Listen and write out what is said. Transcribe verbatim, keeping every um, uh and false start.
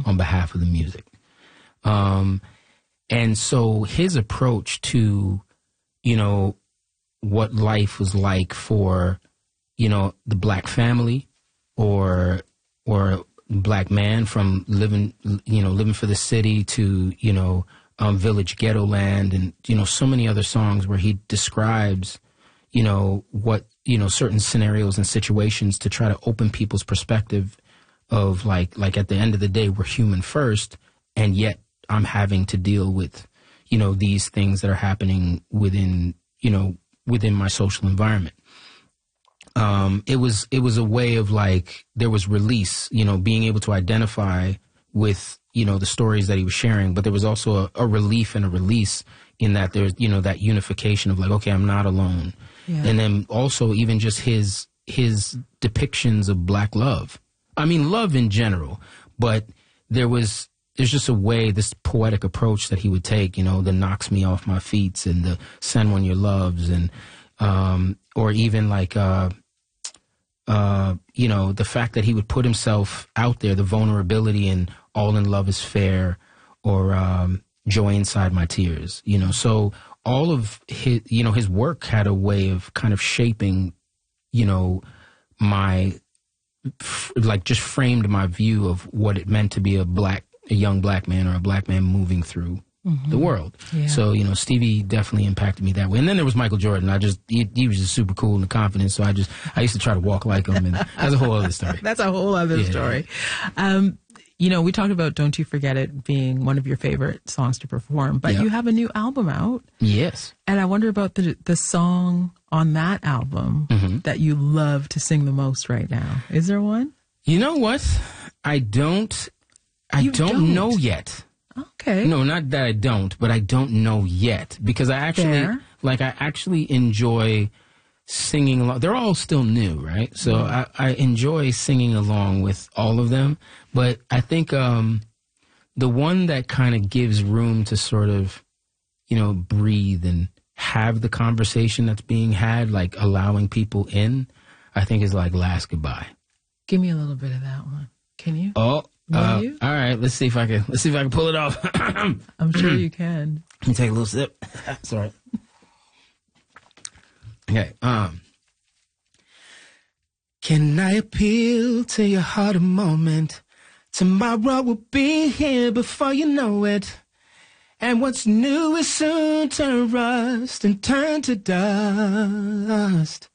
on behalf of the music. Um, and so his approach to, you know, what life was like for, you know, the black family or or black man from living, you know, living for the city to, you know, um, village ghetto land and, you know, so many other songs where he describes, you know, what, you know, certain scenarios and situations to try to open people's perspective of like, like at the end of the day, we're human first, and yet I'm having to deal with, you know, these things that are happening within, you know, within my social environment. Um, it was, it was a way of like, there was release, you know, being able to identify with, you know, the stories that he was sharing, but there was also a, a relief and a release in that there's, you know, that unification of like, okay, I'm not alone. Yeah. And then also even just his, his depictions of black love. I mean, love in general, but there was, there's just a way, this poetic approach that he would take, you know, the knocks me off my feet and the send one your loves and, um, or even like, uh, uh, you know, the fact that he would put himself out there, the vulnerability and all in love is fair or, um, joy inside my tears, you know, so all of his, you know, his work had a way of kind of shaping, you know, my, like just framed my view of what it meant to be a black, a young black man or a black man moving through mm-hmm. the world. Yeah. So, you know, Stevie definitely impacted me that way. And then there was Michael Jordan. I just, he, he was just super cool and confident. So I just, I used to try to walk like him. And that's a whole other story. That's a whole other yeah. story. Um, you know, we talked about Don't You Forget It being one of your favorite songs to perform, but yep. you have a new album out. Yes. And I wonder about the the song on that album mm-hmm. that you love to sing the most right now. Is there one? You know what? I don't, I don't, don't know yet. Okay. No, not that I don't, but I don't know yet because I actually, Fair. like, I actually enjoy singing along. They're all still new, right? So mm-hmm. I, I enjoy singing along with all of them. But I think um, the one that kind of gives room to sort of, you know, breathe and have the conversation that's being had, like allowing people in, I think is like Last Goodbye. Give me a little bit of that one. Can you? Oh, uh, you? All right. Let's see if I can. Let's see if I can pull it off. I'm sure you can. Let me take a little sip. Sorry. Okay. Um. Can I appeal to your heart a moment? Tomorrow will be here before you know it. And what's new is soon to rust and turn to dust.